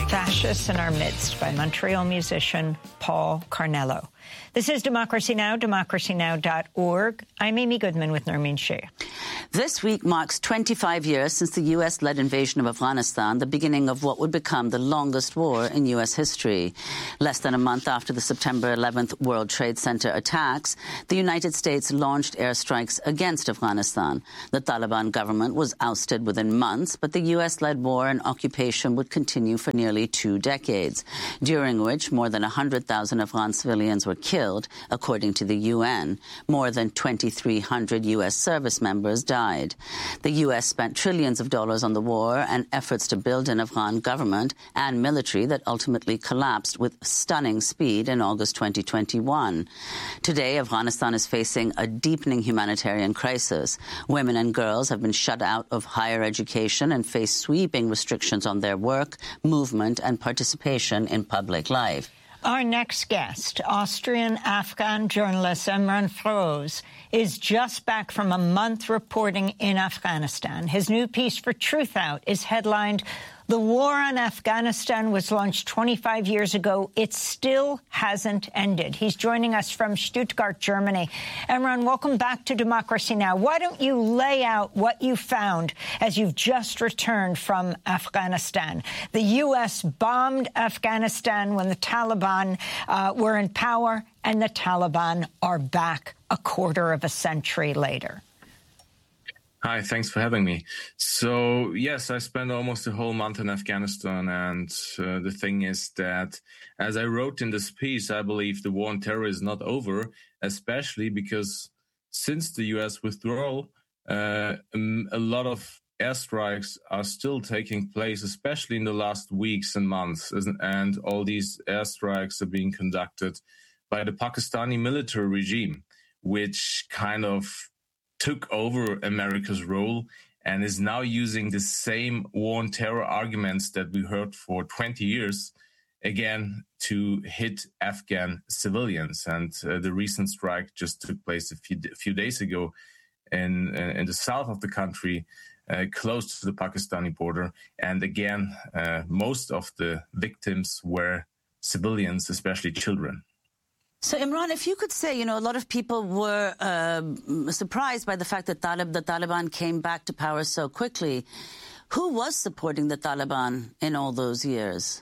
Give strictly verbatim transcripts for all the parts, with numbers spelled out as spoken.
Fascists in Our Midst by Montreal musician Paul Carnello. This is Democracy Now!, democracy now dot org. I'm Amy Goodman with Nermeen Sheikh. This week marks twenty-five years since the U S-led invasion of Afghanistan, the beginning of what would become the longest war in U S history. Less than a month after the September eleventh World Trade Center attacks, the United States launched airstrikes against Afghanistan. The Taliban government was ousted within months, but the U S-led war and occupation would continue for nearly two decades, during which more than one hundred thousand Afghan civilians were killed, according to the U N. More than twenty-three hundred U S service members died. The U S spent trillions of dollars on the war and efforts to build an Afghan government and military that ultimately collapsed with stunning speed in August twenty twenty-one. Today, Afghanistan is facing a deepening humanitarian crisis. Women and girls have been shut out of higher education and face sweeping restrictions on their work, movement, and participation in public life. Our next guest, Austrian-Afghan journalist Emran Feroz, is just back from a month reporting in Afghanistan. His new piece for Truth Out is headlined, "The War on Afghanistan was launched twenty-five years ago. It still hasn't ended." He's joining us from Stuttgart, Germany. Emran, welcome back to Democracy Now! Why don't you lay out what you found as you've just returned from Afghanistan? The U S bombed Afghanistan when the Taliban uh, were in power, and the Taliban are back a quarter of a century later. Hi, thanks for having me. So, yes, I spent almost a whole month in Afghanistan, and uh, the thing is that, as I wrote in this piece, I believe the war on terror is not over, especially because since the U S withdrawal, uh, a lot of airstrikes are still taking place, especially in the last weeks and months, and all these airstrikes are being conducted by the Pakistani military regime, which kind of took over America's role and is now using the same war on terror arguments that we heard for twenty years, again, to hit Afghan civilians. And uh, the recent strike just took place a few, a few days ago in, in the south of the country, uh, close to the Pakistani border. And again, uh, most of the victims were civilians, especially children. So, Imran, if you could say, you know, a lot of people were uh, surprised by the fact that Talib, the Taliban came back to power so quickly. Who was supporting the Taliban in all those years?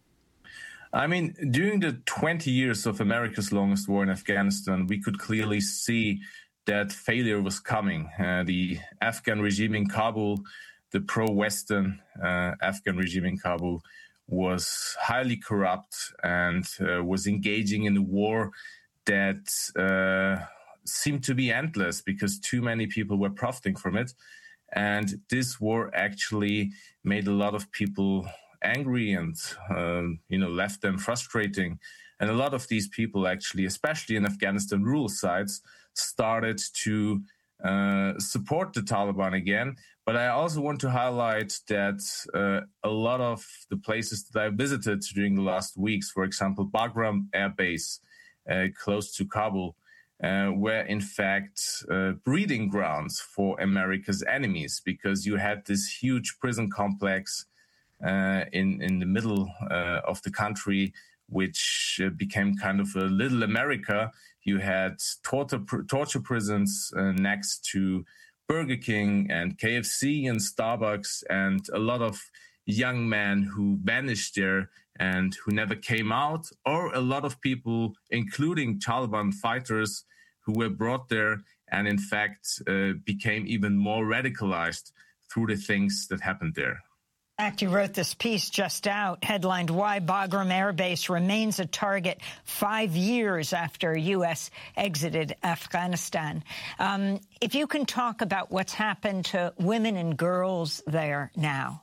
I mean, during the twenty years of America's longest war in Afghanistan, we could clearly see that failure was coming. Uh, the Afghan regime in Kabul, the pro-Western uh, Afghan regime in Kabul, was highly corrupt and uh, was engaging in a war that uh, seemed to be endless because too many people were profiting from it. And this war actually made a lot of people angry and, uh, you know, left them frustrating. And a lot of these people actually, especially in Afghanistan rural sides, started to uh, support the Taliban again. But I also want to highlight that uh, a lot of the places that I visited during the last weeks, for example, Bagram Air Base, uh, close to Kabul, uh, were in fact uh, breeding grounds for America's enemies, because you had this huge prison complex uh, in, in the middle uh, of the country, which uh, became kind of a little America. You had torture, torture prisons uh, next to Burger King and K F C and Starbucks, and a lot of young men who vanished there and who never came out, or a lot of people, including Taliban fighters, who were brought there and in fact uh, became even more radicalized through the things that happened there. In fact, you wrote this piece just out, headlined "Why Bagram Air Base Remains a Target Five Years After U S Exited Afghanistan." Um, if you can talk about what's happened to women and girls there now.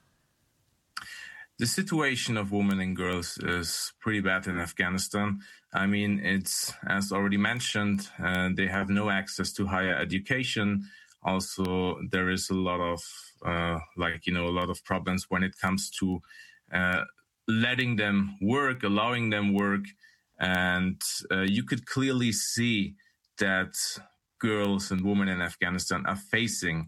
The situation of women and girls is pretty bad in Afghanistan. I mean, it's, as already mentioned, uh, they have no access to higher education. Also, there is a lot of Uh, like, you know, a lot of problems when it comes to uh, letting them work, allowing them work. And uh, you could clearly see that girls and women in Afghanistan are facing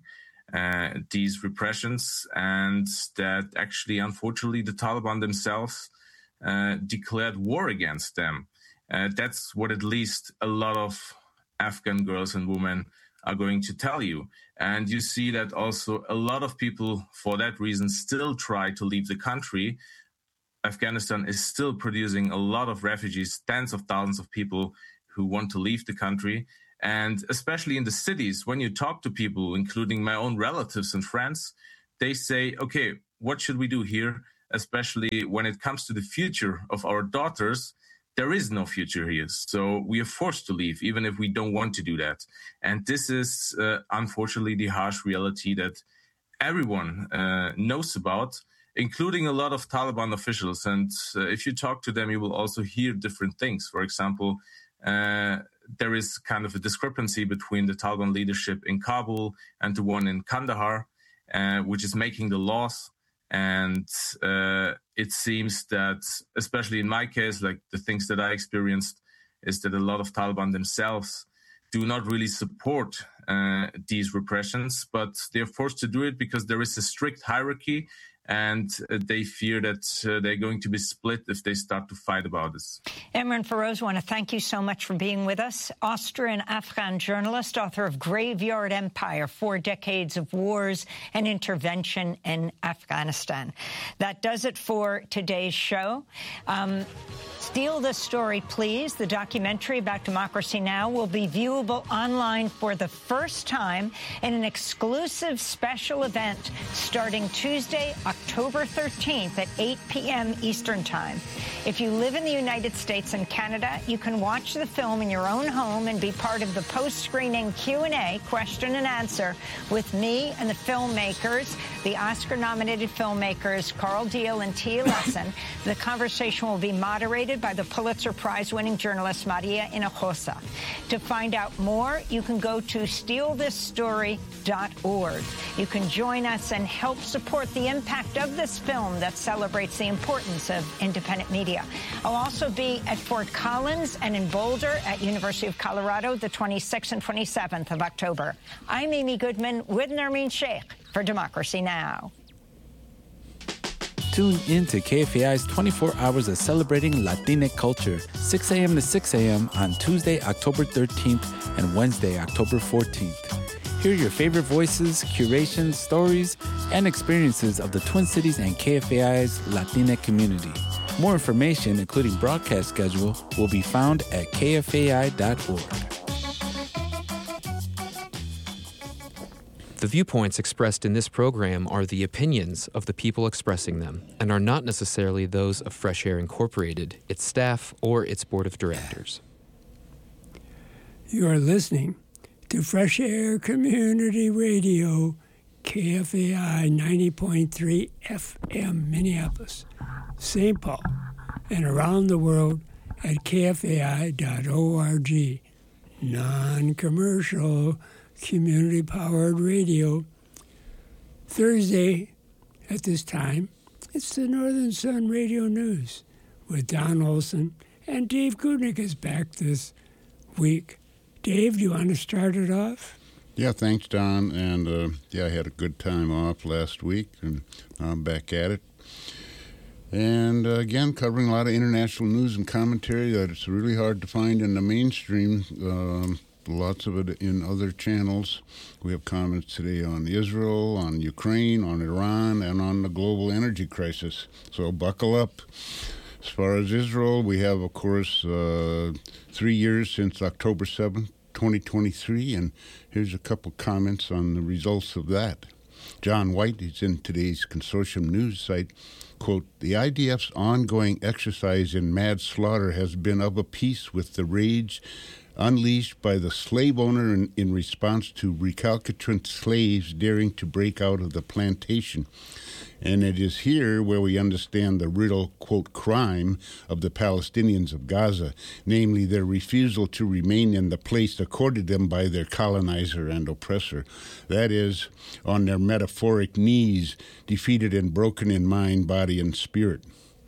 uh, these repressions, and that actually, unfortunately, the Taliban themselves uh, declared war against them. Uh, that's what at least a lot of Afghan girls and women are going to tell you. And you see that also a lot of people, for that reason, still try to leave the country. Afghanistan is still producing a lot of refugees, tens of thousands of people who want to leave the country. And especially in the cities, when you talk to people, including my own relatives and friends, they say, okay, what should we do here? Especially when it comes to the future of our daughters, there is no future here. So we are forced to leave, even if we don't want to do that. And this is, uh, unfortunately, the harsh reality that everyone uh, knows about, including a lot of Taliban officials. And uh, if you talk to them, you will also hear different things. For example, uh, there is kind of a discrepancy between the Taliban leadership in Kabul and the one in Kandahar, uh, which is making the laws. And uh, it seems that, especially in my case, like the things that I experienced, is that a lot of Taliban themselves do not really support uh, these repressions, but they're forced to do it because there is a strict hierarchy, and uh, they fear that uh, they're going to be split if they start to fight about this. Imran Feroz, I want to thank you so much for being with us. Austrian-Afghan journalist, author of Graveyard Empire, Four Decades of Wars and Intervention in Afghanistan. That does it for today's show. Um, Steal This Story, Please, the documentary about Democracy Now! Will be viewable online for the first time in an exclusive special event starting Tuesday, October thirteenth at eight p m Eastern Time. If you live in the United States and Canada, you can watch the film in your own home and be part of the post-screening Q and A, question and answer, with me and the filmmakers, the Oscar-nominated filmmakers Carl Deal and Tia Lesson. The conversation will be moderated by the Pulitzer Prize-winning journalist Maria Hinojosa. To find out more, you can go to steal this story dot org. You can join us and help support the impact of this film that celebrates the importance of independent media. I'll also be at Fort Collins and in Boulder at University of Colorado the twenty-sixth and twenty-seventh of October. I'm Amy Goodman with Nermeen Sheikh for Democracy Now! Tune in to K F A I's twenty-four hours of celebrating Latinx culture, six a m to six a m on Tuesday, October thirteenth and Wednesday, October fourteenth. Hear your favorite voices, curations, stories, and experiences of the Twin Cities and K F A I's Latinx community. More information, including broadcast schedule, will be found at K F A I dot org. The viewpoints expressed in this program are the opinions of the people expressing them and are not necessarily those of Fresh Air Incorporated, its staff, or its board of directors. You are listening to Fresh Air Community Radio, K F A I ninety point three F M, Minneapolis, Saint Paul, and around the world at K F A I dot org. Non-commercial, community-powered radio. Thursday, at this time, it's the Northern Sun Radio News with Don Olson, and Dave Goodnick is back this week. Dave, do you want to start it off? Yeah, thanks, Don. And, uh, yeah, I had a good time off last week, and I'm back at it. And, uh, again, covering a lot of international news and commentary that it's really hard to find in the mainstream. Um, Lots of it in other channels. We have comments today on Israel, on Ukraine, on Iran, and on the global energy crisis. So buckle up. As far as Israel, we have, of course, uh, three years since October seventh, twenty twenty-three, and here's a couple comments on the results of that. John White, he's in today's Consortium News site, quote, "The I D F's ongoing exercise in mad slaughter has been of a piece with the rage unleashed by the slave owner in, in response to recalcitrant slaves daring to break out of the plantation. And it is here where we understand the real, quote, crime of the Palestinians of Gaza, namely their refusal to remain in the place accorded them by their colonizer and oppressor. That is, on their metaphoric knees, defeated and broken in mind, body, and spirit."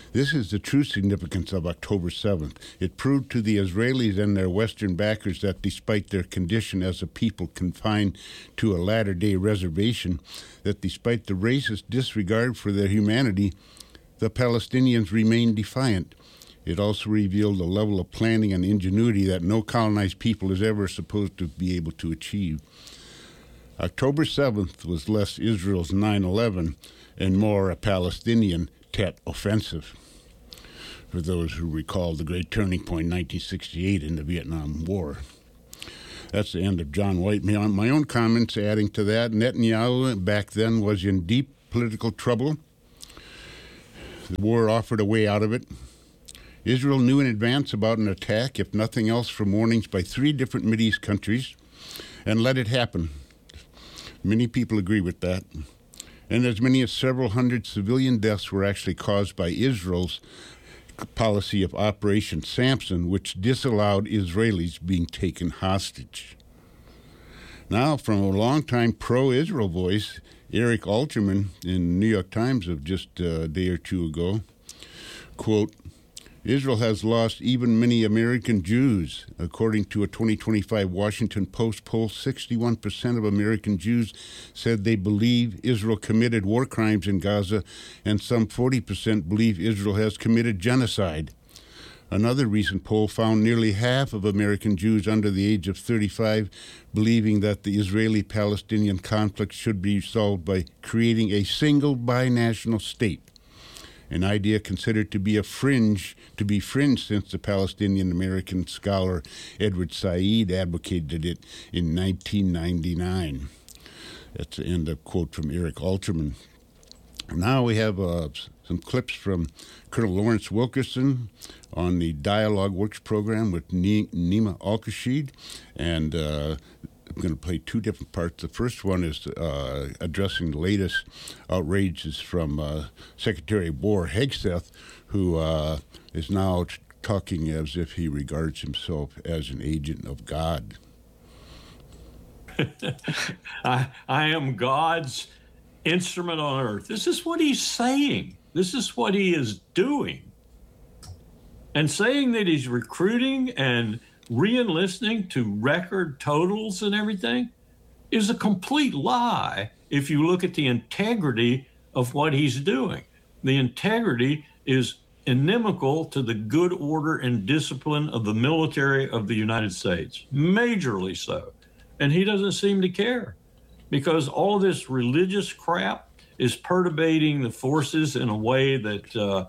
This is the true significance of October seventh. It proved to the Israelis and their Western backers that despite their condition as a people confined to a latter-day reservation, that despite the racist disregard for their humanity, the Palestinians remained defiant. It also revealed a level of planning and ingenuity that no colonized people is ever supposed to be able to achieve. October seventh was less Israel's nine eleven and more a Palestinian Tet Offensive. For those who recall the great turning point in nineteen sixty-eight in the Vietnam War. That's the end of John White. My own comments adding to that, Netanyahu back then was in deep political trouble. The war offered a way out of it. Israel knew in advance about an attack, if nothing else from warnings by three different Mideast countries, and let it happen. Many people agree with that. And as many as several hundred civilian deaths were actually caused by Israel's policy of Operation Samson, which disallowed Israelis being taken hostage. Now, from a longtime pro-Israel voice, Eric Alterman in the New York Times of just a day or two ago, quote, Israel has lost even many American Jews. According to a twenty twenty-five Washington Post poll, sixty-one percent of American Jews said they believe Israel committed war crimes in Gaza, and some forty percent believe Israel has committed genocide. Another recent poll found nearly half of American Jews under the age of thirty-five believing that the Israeli-Palestinian conflict should be solved by creating a single binational state, an idea considered to be a fringe, to be fringe since the Palestinian-American scholar Edward Said advocated it in nineteen ninety-nine. That's the end of quote from Eric Alterman. Now we have uh, some clips from Colonel Lawrence Wilkerson on the Dialogue Works program with Nima Al-Kashid, and uh, I'm going to play two different parts. The first one is uh, addressing the latest outrages from uh, Secretary of War Hegseth, who uh, is now t- talking as if he regards himself as an agent of God. I, I am God's instrument on earth. This is what he's saying. This is what he is doing. And saying that he's recruiting and re-enlisting to record totals and everything is a complete lie if you look at the integrity of what he's doing. The integrity is inimical to the good order and discipline of the military of the United States, majorly so. And he doesn't seem to care because all this religious crap is perturbating the forces in a way that uh,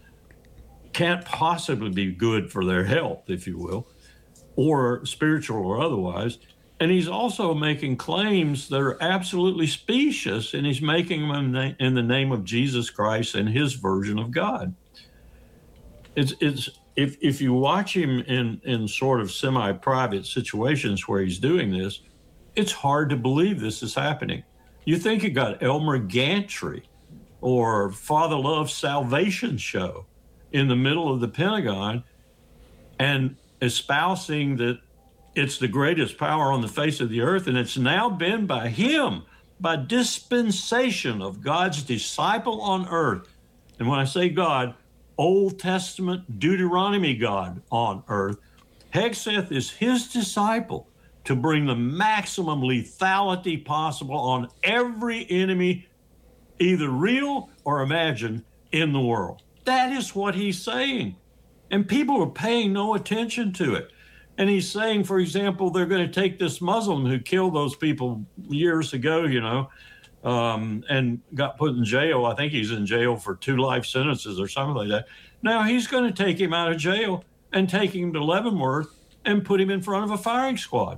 can't possibly be good for their health, if you will, or spiritual or otherwise. And he's also making claims that are absolutely specious, and he's making them in the name of Jesus Christ and his version of God. It's it's if if you watch him in, in sort of semi-private situations where he's doing this, it's hard to believe this is happening. You think you got Elmer Gantry or Father Love's Salvation Show in the middle of the Pentagon and espousing that it's the greatest power on the face of the earth, and it's now been by him, by dispensation of God's disciple on earth. And when I say God, Old Testament Deuteronomy God on earth, Hegseth is his disciple to bring the maximum lethality possible on every enemy, either real or imagined, in the world. That is what he's saying. And people are paying no attention to it. And he's saying, for example, they're going to take this Muslim who killed those people years ago, you know, um, and got put in jail. I think he's in jail for two life sentences or something like that. Now he's going to take him out of jail and take him to Leavenworth and put him in front of a firing squad.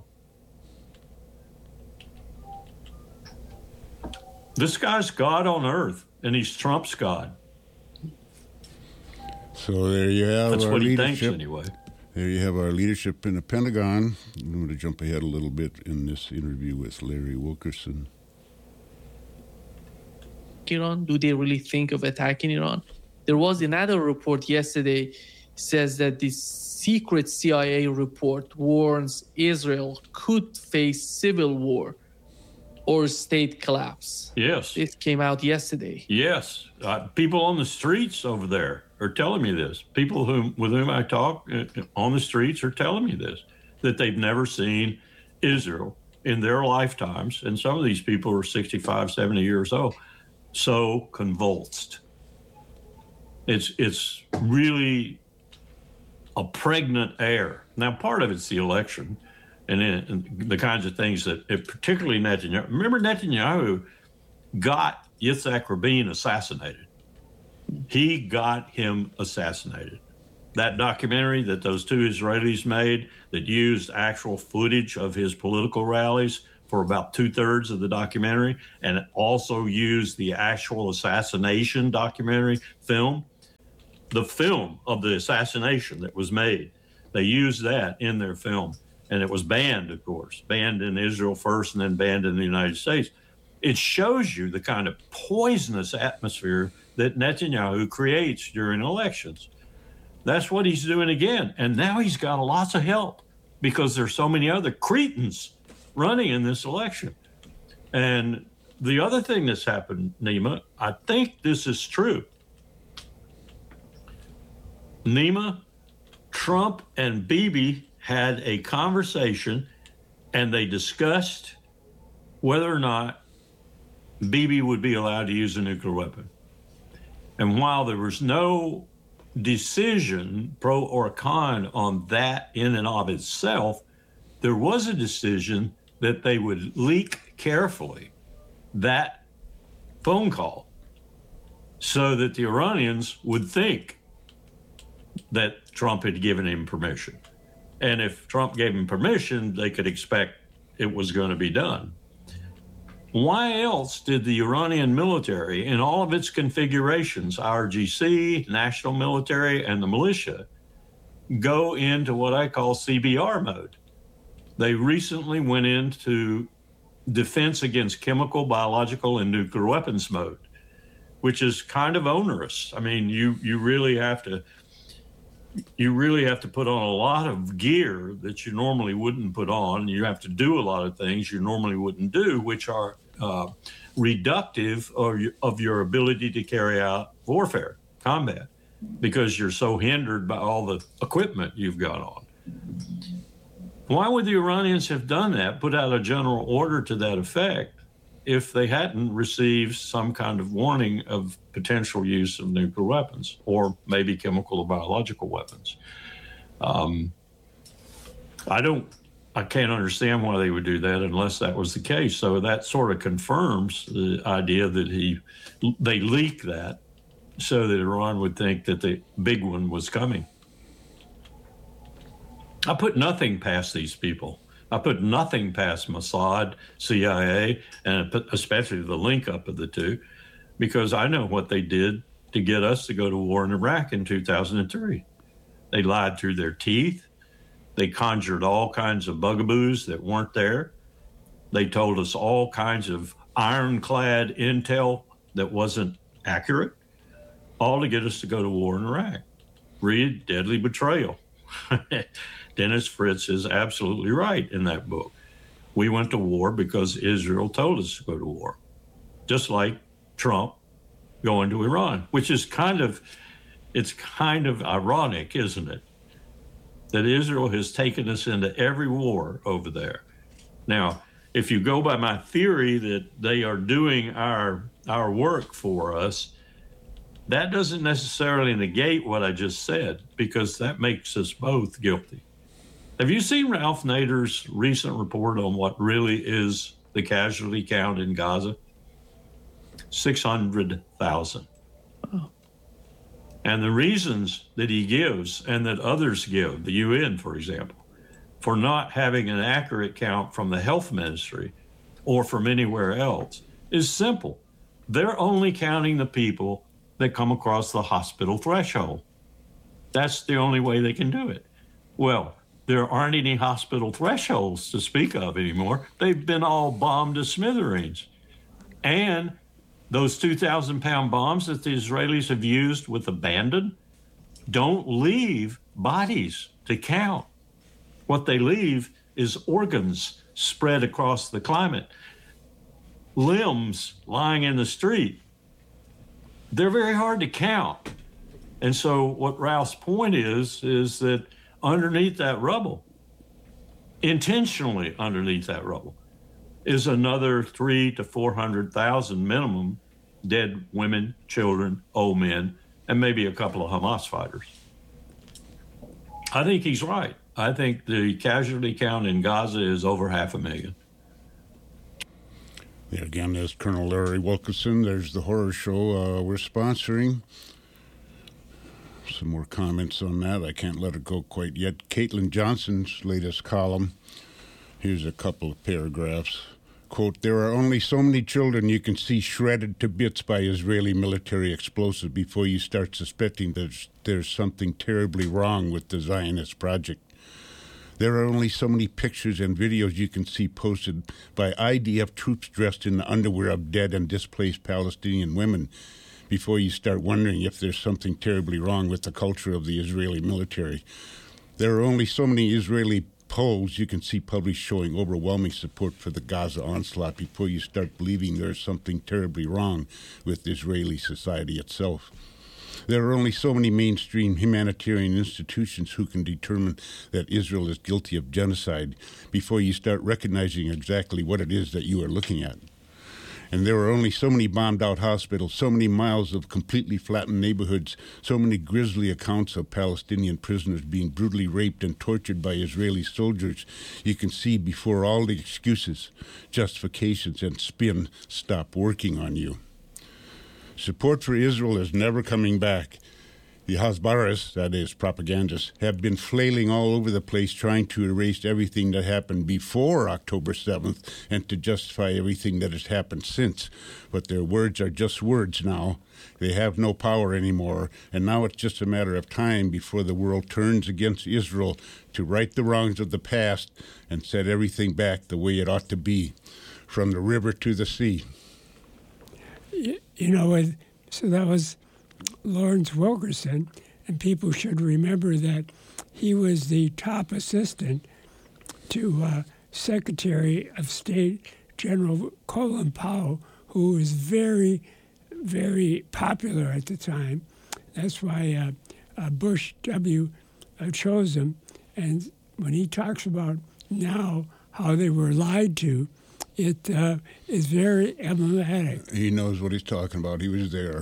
This guy's God on earth, and he's Trump's God. So there you have That's our what he leadership. thinks, anyway. There you have our leadership in the Pentagon. I'm going to jump ahead a little bit in this interview with Larry Wilkerson. Iran? Do they really think of attacking Iran? There was another report yesterday says that this secret C I A report warns Israel could face civil war or state collapse. Yes. It came out yesterday. Yes. Uh, people on the streets over there are telling me this. People whom, with whom I talk on the streets are telling me this, that they've never seen Israel in their lifetimes. And some of these people are sixty-five, seventy years old, so convulsed. It's, it's really a pregnant air. Now, part of it's the election and, it, and the kinds of things that, it, particularly Netanyahu. Remember, Netanyahu got Yitzhak Rabin assassinated. He got him assassinated. That documentary that those two Israelis made that used actual footage of his political rallies for about two-thirds of the documentary, and also used the actual assassination documentary film, the film of the assassination that was made. They used that in their film, and it was banned, of course, banned in Israel first and then banned in the United States. It shows you the kind of poisonous atmosphere that Netanyahu creates during elections. That's what he's doing again. And now he's got lots of help because there's so many other cretins running in this election. And the other thing that's happened, Nima, I think this is true. Nima, Trump and Bibi had a conversation and they discussed whether or not Bibi would be allowed to use a nuclear weapon. And while there was no decision, pro or con, on that in and of itself, there was a decision that they would leak carefully that phone call so that the Iranians would think that Trump had given him permission. And if Trump gave him permission, they could expect it was going to be done. Why else did the Iranian military, in all of its configurations, I R G C, national military, and the militia, go into what I call C B R mode? They recently went into defense against chemical, biological, and nuclear weapons mode, which is kind of onerous. I mean, you you really have to you really have to put on a lot of gear that you normally wouldn't put on. You have to do a lot of things you normally wouldn't do, which are uh, reductive of your, of your ability to carry out warfare, combat, because you're so hindered by all the equipment you've got on. Why would the Iranians have done that, put out a general order to that effect, if they hadn't received some kind of warning of potential use of nuclear weapons or maybe chemical or biological weapons? Um, I don't, I can't understand why they would do that unless that was the case. So that sort of confirms the idea that he, they leaked that so that Iran would think that the big one was coming. I put nothing past these people. I put nothing past Mossad, C I A, and especially the link up of the two, because I know what they did to get us to go to war in Iraq in two thousand three. They lied through their teeth. They conjured all kinds of bugaboos that weren't there. They told us all kinds of ironclad intel that wasn't accurate, all to get us to go to war in Iraq. Read Deadly Betrayal. Dennis Fritz is absolutely right in that book. We went to war because Israel told us to go to war, just like Trump going to Iran, which is kind of, it's kind of ironic, isn't it? That Israel has taken us into every war over there. Now, if you go by my theory that they are doing our our work for us, that doesn't necessarily negate what I just said, because that makes us both guilty. Have you seen Ralph Nader's recent report on what really is the casualty count in Gaza? six hundred thousand. Oh. And the reasons that he gives and that others give, the U N, for example, for not having an accurate count from the health ministry or from anywhere else is simple. They're only counting the people that come across the hospital threshold. That's the only way they can do it. Well, there aren't any hospital thresholds to speak of anymore. They've been all bombed to smithereens. And those two thousand pound bombs that the Israelis have used with abandon don't leave bodies to count. What they leave is organs spread across the climate, limbs lying in the street. They're very hard to count. And so what Ralph's point is, is that underneath that rubble, intentionally underneath that rubble, is another three to four hundred thousand minimum dead women, children, old men, and maybe a couple of Hamas fighters. I think he's right. I think the casualty count in Gaza is over half a million. Yeah, again, there's Colonel Larry Wilkinson. There's the horror show uh, we're sponsoring. Some more comments on that. I can't let it go quite yet. Caitlin Johnson's latest column. Here's a couple of paragraphs. Quote, there are only so many children you can see shredded to bits by Israeli military explosives before you start suspecting that there's something terribly wrong with the Zionist project. There are only so many pictures and videos you can see posted by I D F troops dressed in the underwear of dead and displaced Palestinian women before you start wondering if there's something terribly wrong with the culture of the Israeli military. There are only so many Israeli polls you can see published showing overwhelming support for the Gaza onslaught before you start believing there's something terribly wrong with Israeli society itself. There are only so many mainstream humanitarian institutions who can determine that Israel is guilty of genocide before you start recognizing exactly what it is that you are looking at. And there are only so many bombed-out hospitals, so many miles of completely flattened neighborhoods, so many grisly accounts of Palestinian prisoners being brutally raped and tortured by Israeli soldiers you can see before all the excuses, justifications, and spin stop working on you. Support for Israel is never coming back. The Hasbaras, that is, propagandists, have been flailing all over the place trying to erase everything that happened before October seventh and to justify everything that has happened since. But their words are just words now. They have no power anymore, and now it's just a matter of time before the world turns against Israel to right the wrongs of the past and set everything back the way it ought to be, from the river to the sea. You, you know, so that was Lawrence Wilkerson, and people should remember that he was the top assistant to uh, Secretary of State General Colin Powell, who was very, very popular at the time. That's why uh, uh, Bush W. Uh, chose him. And when he talks about now how they were lied to, it uh, is very emblematic. He knows what he's talking about. He was there.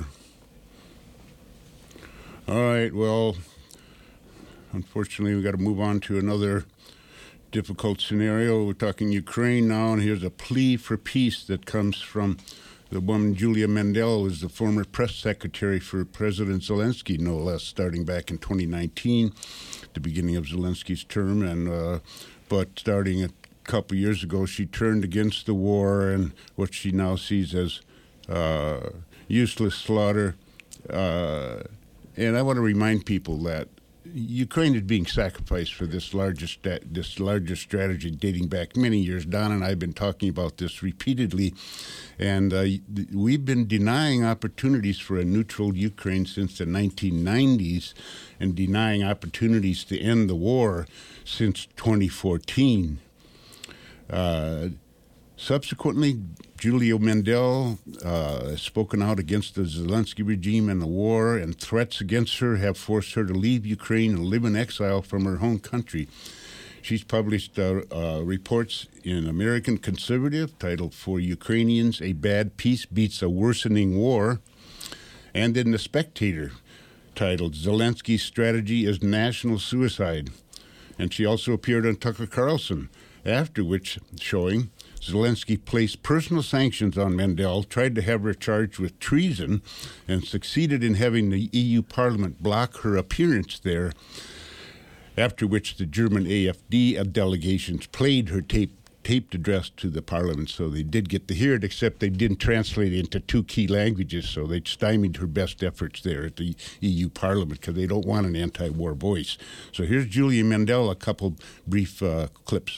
All right, well, unfortunately, we've got to move on to another difficult scenario. We're talking Ukraine now, and here's a plea for peace that comes from the woman Julia Mendel, who is the former press secretary for President Zelensky, no less, starting back in twenty nineteen, the beginning of Zelensky's term. And uh, but starting a couple years ago, she turned against the war and what she now sees as uh, useless slaughter. Uh, And I want to remind people that Ukraine is being sacrificed for this larger sta- this larger strategy dating back many years. Don and I have been talking about this repeatedly, and uh, we've been denying opportunities for a neutral Ukraine since the nineteen nineties and denying opportunities to end the war since twenty fourteen. Uh, subsequently, Julia Mendel uh, has spoken out against the Zelensky regime and the war, and threats against her have forced her to leave Ukraine and live in exile from her home country. She's published uh, uh, reports in American Conservative titled For Ukrainians, A Bad Peace Beats a Worsening War, and in The Spectator titled Zelensky's Strategy is National Suicide. And she also appeared on Tucker Carlson, after which showing Zelensky placed personal sanctions on Mendel, tried to have her charged with treason, and succeeded in having the E U Parliament block her appearance there, after which the German A F D delegations played her tape, taped address to the Parliament, so they did get to hear it, except they didn't translate it into two key languages, so they stymied her best efforts there at the E U Parliament because they don't want an anti-war voice. So here's Julia Mendel, a couple brief uh, clips.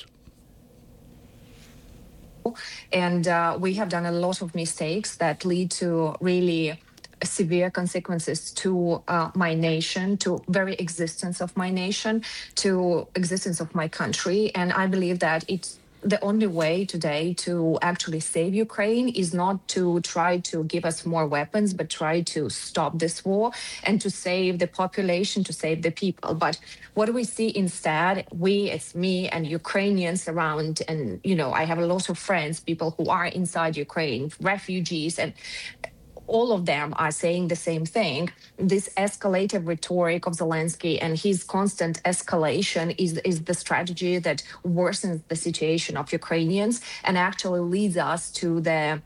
And uh, we have done a lot of mistakes that lead to really severe consequences to uh, my nation, to very existence of my nation, to existence of my country. And I believe that it's the only way today to actually save Ukraine is not to try to give us more weapons, but try to stop this war and to save the population, to save the people. But what we see instead, we, it's me and Ukrainians around, and, you know, I have a lot of friends, people who are inside Ukraine, refugees, and all of them are saying the same thing. This escalated rhetoric of Zelensky and his constant escalation is, is the strategy that worsens the situation of Ukrainians and actually leads us to the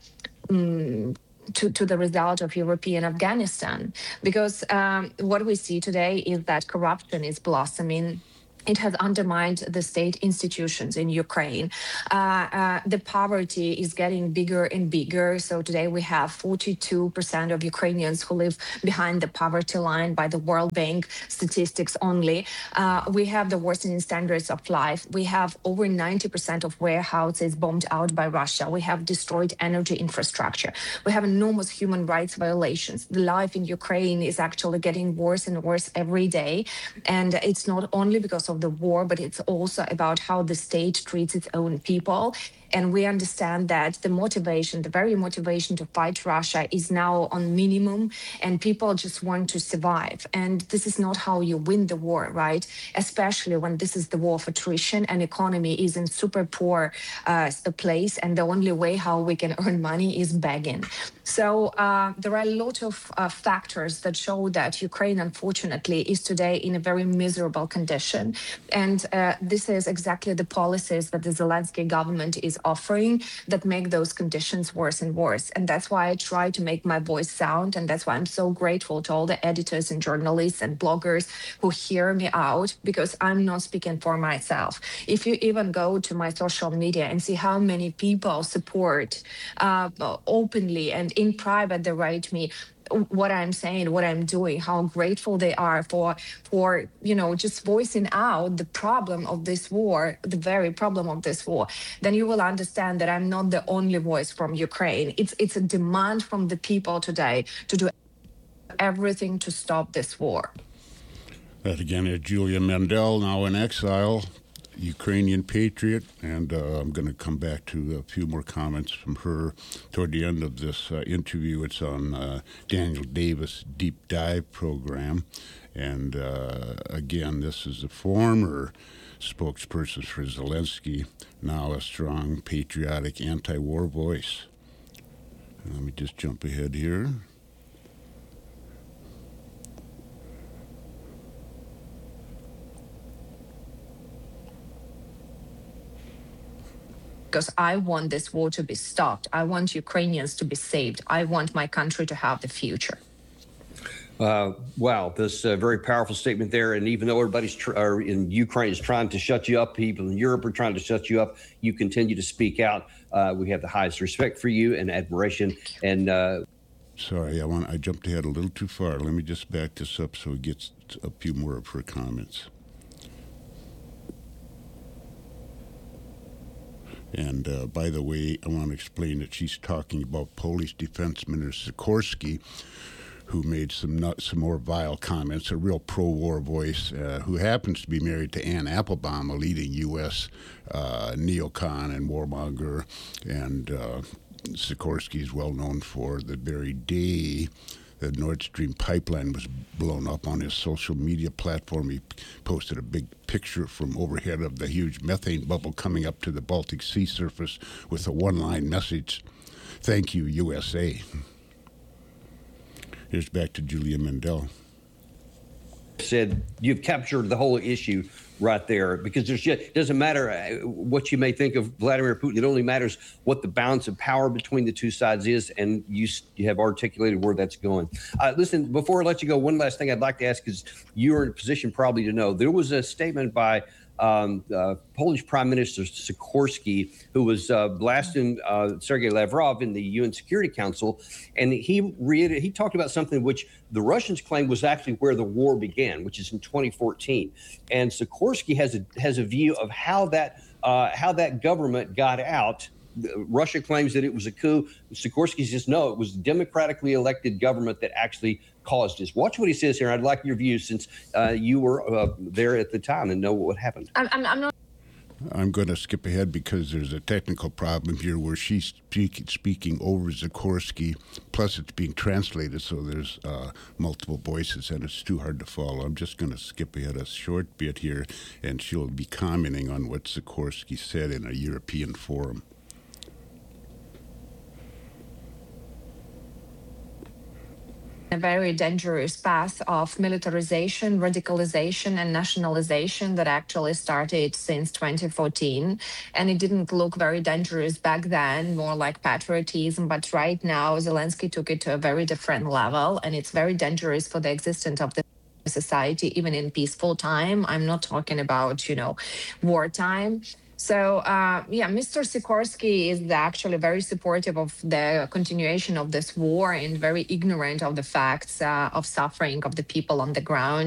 um, to, to the result of European Afghanistan. Because um, what we see today is that corruption is blossoming. It has undermined the state institutions in Ukraine. Uh, uh, the poverty is getting bigger and bigger. So today we have forty-two percent of Ukrainians who live behind the poverty line by the World Bank statistics only. Uh, we have the worsening standards of life. We have over ninety percent of warehouses bombed out by Russia. We have destroyed energy infrastructure. We have enormous human rights violations. The life in Ukraine is actually getting worse and worse every day. And it's not only because of of the war, but it's also about how the state treats its own people. And we understand that the motivation, the very motivation to fight Russia is now on minimum, and people just want to survive. And this is not how you win the war, right? Especially when this is the war of attrition and economy is in super poor uh, place, and the only way how we can earn money is begging. So uh, there are a lot of uh, factors that show that Ukraine, unfortunately, is today in a very miserable condition. And uh, this is exactly the policies that the Zelensky government is offering that make those conditions worse and worse. And that's why I try to make my voice sound. And that's why I'm so grateful to all the editors and journalists and bloggers who hear me out, because I'm not speaking for myself. If you even go to my social media and see how many people support uh, openly and in private, they write me what I'm saying, what I'm doing, how grateful they are for, for, you know, just voicing out the problem of this war, the very problem of this war, then you will understand that I'm not the only voice from Ukraine. It's, it's a demand from the people today to do everything to stop this war. That again is Julia Mendel, now in exile, Ukrainian patriot, and uh, I'm going to come back to a few more comments from her toward the end of this uh, interview. It's on uh, Daniel Davis' Deep Dive program, and uh, again, this is a former spokesperson for Zelensky, now a strong, patriotic, anti-war voice. Let me just jump ahead here. Because I want this war to be stopped. I want Ukrainians to be saved. I want my country to have the future. Uh, wow, this uh, very powerful statement there. And even though everybody's tr- or in Ukraine is trying to shut you up, people in Europe are trying to shut you up, you continue to speak out. Uh, we have the highest respect for you and admiration. And uh, sorry, I want I jumped ahead a little too far. Let me just back this up so it gets a few more of her comments. And uh, by the way, I want to explain that she's talking about Polish Defense Minister Sikorski, who made some nut, some more vile comments, a real pro-war voice, uh, who happens to be married to Ann Applebaum, a leading U S uh, neocon and warmonger. And uh, Sikorski is well known for the very day the Nord Stream pipeline was blown up. On his social media platform, he posted a big picture from overhead of the huge methane bubble coming up to the Baltic Sea surface with a one-line message, "Thank you, U S A." Here's back to Julia Mendel. Said you've captured the whole issue right there, because there's just, it doesn't matter what you may think of Vladimir Putin. It only matters what the balance of power between the two sides is, and you you have articulated where that's going. Uh, listen, before I let you go, one last thing I'd like to ask, is you're in a position probably to know. There was a statement by um, uh, Polish Prime Minister Sikorski, who was uh, blasting uh, Sergei Lavrov in the U N Security Council, and he re- he talked about something which the Russians claim was actually where the war began, which is in twenty fourteen. And Sikorski has a has a view of how that uh, how that government got out. Russia claims that it was a coup. Sikorski says no, it was a democratically elected government that actually caused this. Watch what he says here. I'd like your view, since uh, you were uh, there at the time and know what happened. I'm, I'm, I'm not. I'm going to skip ahead because there's a technical problem here where she's speak, speaking over Zikorsky, plus it's being translated, so there's uh, multiple voices, and it's too hard to follow. I'm just going to skip ahead a short bit here, and she'll be commenting on what Zikorsky said in a European forum. A very dangerous path of militarization, radicalization, and nationalization that actually started since twenty fourteen. And it didn't look very dangerous back then, more like patriotism. But right now, Zelensky took it to a very different level, and it's very dangerous for the existence of the society, even in peaceful time. I'm not talking about, you know, wartime. So, uh, yeah, Mister Zikorsky is actually very supportive of the continuation of this war and very ignorant of the facts uh, of suffering of the people on the ground.